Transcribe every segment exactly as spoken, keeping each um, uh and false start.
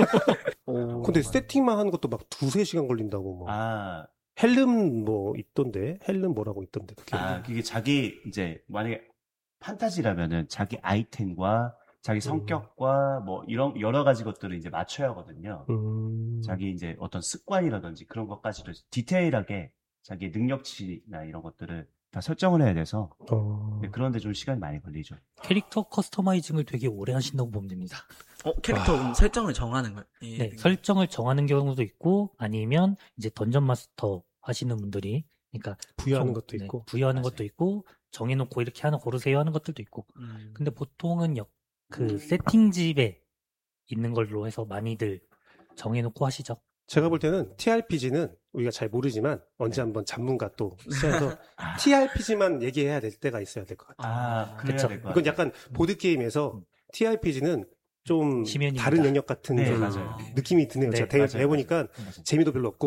근데 세팅만 하는 것도 막 두세 시간 걸린다고. 뭐. 아. 헬름 뭐 있던데? 헬름 뭐라고 있던데? 그게. 아, 그게 자기, 이제, 만약에 판타지라면은 자기 아이템과 자기 성격과 음. 뭐 이런 여러 가지 것들을 이제 맞춰야 하거든요. 음. 자기 이제 어떤 습관이라든지 그런 것까지도 디테일하게 자기 능력치나 이런 것들을 다 설정을 해야 돼서 어... 네, 그런데 좀 시간이 많이 걸리죠. 캐릭터 커스터마이징을 되게 오래 하신다고 보면 됩니다. 어, 캐릭터 아... 설정을 정하는 거예요? 예, 네, 설정을 정하는 경우도 있고 아니면 이제 던전 마스터 하시는 분들이 그러니까 부여하는 정, 것도 네, 있고 부여하는 맞아요. 것도 있고 정해놓고 이렇게 하나 고르세요 하는 것들도 있고 음... 근데 보통은 역, 그 세팅집에 있는 걸로 해서 많이들 정해놓고 하시죠. 제가 볼 때는 티알피지는 우리가 잘 모르지만 언제 네. 한번 전문가 또 시작해서 아. 티알피지만 얘기해야 될 때가 있어야 될 것 같아요. 아, 그렇죠. 이건 약간 보드게임에서 음. 티알피지는 좀 심연입니다. 다른 영역 같은 네, 느낌이 드네요. 네, 제가 대, 해보니까 재미도 별로 없고.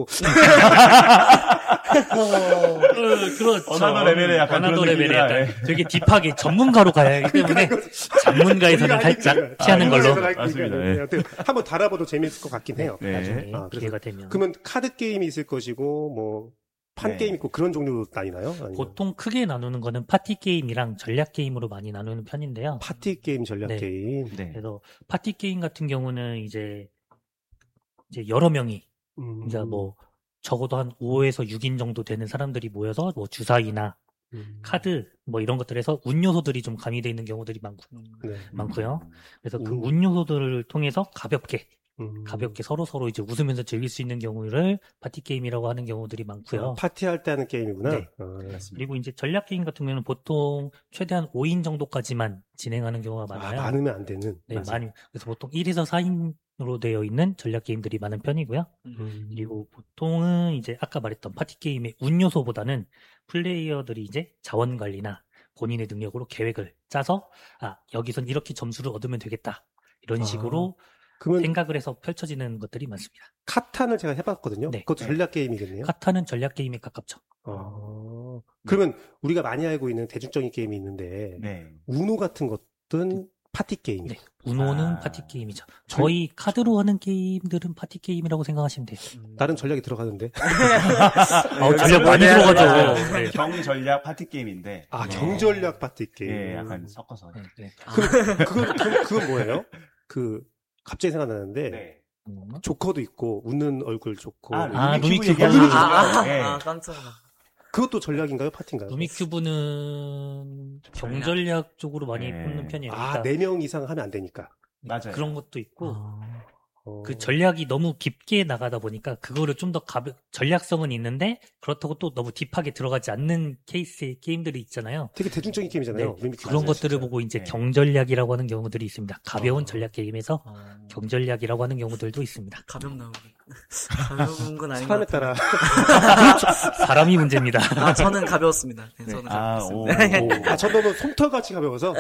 어, 그렇죠. 어나더 레벨에 약간 어나더 그런 레벨에 약간 네. 되게 딥하게 전문가로 가야 하기 때문에 전문가에서는 살짝 피하는 걸로. 아, 맞습니다. 네. 네. 한번 달아봐도 재밌을 것 같긴 해요. 네. 나중에 아, 기회가 되면. 그러면 카드 게임이 있을 것이고 뭐 판 네. 게임 있고 그런 종류 나뉘나요? 아니면? 보통 크게 나누는 거는 파티 게임이랑 전략 게임으로 많이 나누는 편인데요. 파티 게임, 전략 네. 게임. 네. 그래서 파티 게임 같은 경우는 이제 이제 여러 명이 음. 이제 뭐 적어도 한 오에서 육 인 정도 되는 사람들이 모여서 뭐 주사위나 음. 카드 뭐 이런 것들에서 운 요소들이 좀 가미되어 있는 경우들이 많고 네. 많고요. 그래서 그 운 요소들을 통해서 가볍게 음. 가볍게 서로 서로 이제 웃으면서 즐길 수 있는 경우를 파티 게임이라고 하는 경우들이 많고요. 아, 파티할 때 하는 게임이구나. 네. 아, 그리고 이제 전략 게임 같은 경우는 보통 최대한 오 인 정도까지만 진행하는 경우가 많아요. 아, 많으면 안 되는. 네, 많이. 그래서 보통 일에서 사 인으로 되어 있는 전략 게임들이 많은 편이고요. 음. 그리고 보통은 이제 아까 말했던 파티 게임의 운 요소보다는 플레이어들이 이제 자원 관리나 본인의 능력으로 계획을 짜서 아, 여기선 이렇게 점수를 얻으면 되겠다. 이런 식으로 아. 그러면 생각을 해서 펼쳐지는 것들이 많습니다. 카탄을 제가 해봤거든요. 네. 그것도 전략 게임이겠네요. 카탄은 전략 게임에 가깝죠. 아, 그러면 네. 우리가 많이 알고 있는 대중적인 게임이 있는데 네. 우노 같은 것은 파티 게임. 네. 우노는 아... 파티 게임이죠. 저희 전... 카드로 하는 게임들은 파티 게임이라고 생각하시면 돼요. 음... 다른 전략이 들어가는데. 아, 전략 많이 들어가죠. 네. 경전략 파티 게임인데. 아, 네. 경전략 파티 게임. 네, 약간 섞어서. 네. 네. 그, 그건, 그건, 그건 뭐예요? 그 갑자기 생각나는데 네. 조커도 있고 웃는 얼굴 조커. 아, 루미큐브. 아, 아, 아, 네. 아, 깜짝이야. 그것도 전략인가요? 파티인가요? 루미큐브는 경전략 쪽으로 많이 네. 뽑는 편이에요. 아, 네 명 이상 하면 안 되니까. 맞아요. 그런 것도 있고. 아. 그 전략이 너무 깊게 나가다 보니까 그거를 좀 더 가볍 전략성은 있는데 그렇다고 또 너무 딥하게 들어가지 않는 케이스의 게임들이 있잖아요. 되게 대중적인 게임이잖아요. 네. 그런 맞아요, 것들을 진짜. 보고 이제 네. 경전략이라고 하는 경우들이 있습니다. 가벼운 어. 전략 게임에서 어. 경전략이라고 하는 경우들도 있습니다. 가볍나 가벼운 건 아닌 사람에 따라 사람이 문제입니다. 아, 저는 가벼웠습니다. 네, 저는 아, 가벼웠습니다. 오, 오. 아, 저 너무 솜털같이 가벼워서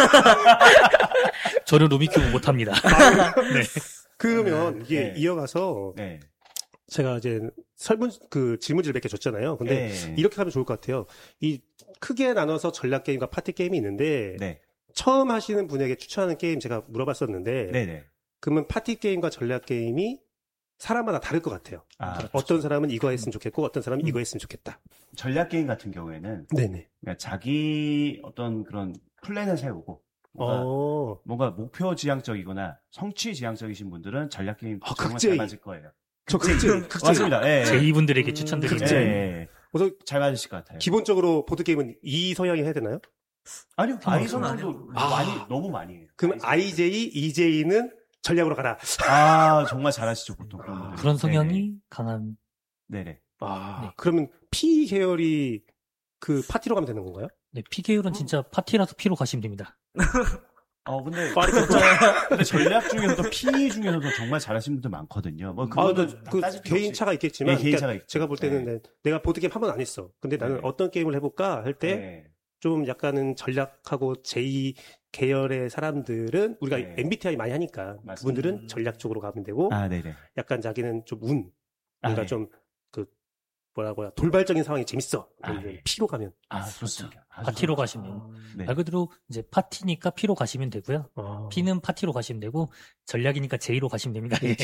저는 루미큐브 못합니다. 네. 그러면 이게 네. 이어가서 네. 제가 이제 설문 그 질문지를 몇 개 줬잖아요. 근데 네. 이렇게 하면 좋을 것 같아요. 이 크게 나눠서 전략 게임과 파티 게임이 있는데 네. 처음 하시는 분에게 추천하는 게임 제가 물어봤었는데 네네. 그러면 파티 게임과 전략 게임이 사람마다 다를 것 같아요. 아, 그렇죠. 어떤 사람은 이거 했으면 좋겠고 어떤 사람은 음. 이거 했으면 좋겠다. 전략 게임 같은 경우에는 네네. 그러니까 자기 어떤 그런 플랜을 세우고 뭔가, 어. 뭔가 목표 지향적이거나 성취 지향적이신 분들은 전략 게임 아, 정말 잘 맞을 거예요. 저 극제이, 극제이. 맞습니다. 네. 제이 분들에게 음, 추천드리는. 네. 그래서 잘 맞으실 것 같아요. 기본적으로 보드 게임은 이 성향이 해야 되나요? 아니요, 아이 성향도 아. 많이 너무 많이 해요. 그럼 아이제이, 이제이는 전략으로 가라. 아, 정말 잘하시죠 보통. 아, 그런 성향이 네네. 강한. 네네. 아, 네. 그러면 P 계열이 그 파티로 가면 되는 건가요? 네, P 계열은 음. 진짜 파티라서 P로 가시면 됩니다. 어, 근데, 진짜, 근데 전략 중에서도 P 중에서도 정말 잘하시는 분들 많거든요. 뭐, 그거는 아, 그, 그 개인 차가 있겠지만, 네, 개인 차가 그러니까 제가 볼 때는 네. 내가 보드게임 한 번 안 했어. 근데 나는 네. 어떤 게임을 해볼까 할 때, 좀 네. 약간은 전략하고 제이 계열의 사람들은 우리가 네. 엠비티아이 많이 하니까, 맞습니다. 그분들은 전략 쪽으로 가면 되고, 아, 약간 자기는 좀 운, 뭔가 아, 좀, 그, 뭐라고요? 돌발적인 상황이 재밌어. 아, 네. P로 가면. 아, 좋습니다. 파티로 가시면. 네. 말 그대로 이제 파티니까 P로 가시면 되고요. 아. P는 파티로 가시면 되고, 전략이니까 J로 가시면 됩니다.